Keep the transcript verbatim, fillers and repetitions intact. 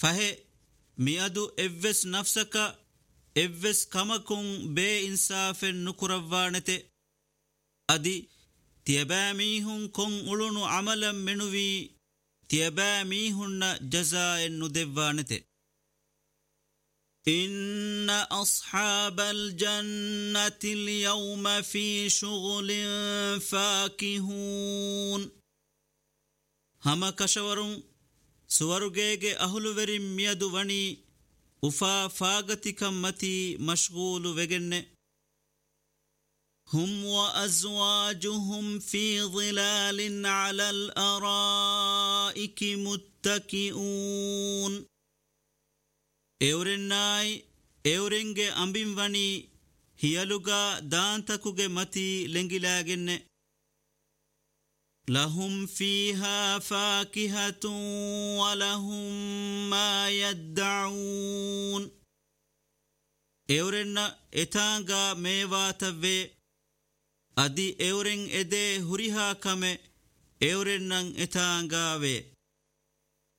فهي ميادو إفس نفسك إفس كمكم بي إنصاف نكروانته أدي تيباميهن كن أولونو عملا منوي تيباميهن جزاء ندوانته إن أصحاب الجنة اليوم في شغل فاكهون هما كشورون سورغيغي أهلو ورم ميادو وني وفا فاغتكم متي مشغول وغن هم وأزواجهم في ظلال على الأرائك متكئون اورناي اورنگه امبين وني هيالوغا دانتكوغه متي لنگلاگن لهم فيها فاكهة ولهم ما يدعون اورن اتانغا ميواتوي ادي اورن اده هريها كمه اورنن اتانغاوي